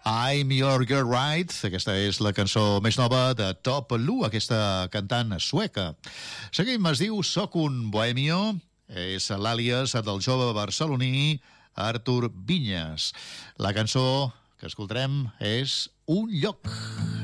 I'm Your Girl Right. Aquesta és la cançó més nova de Top Lu, aquesta cantant sueca. Seguim, es diu Soc un bohemio. És l'àlies del jove barceloní Artur Vinyes. La cançó que escoltarem és Un lloc.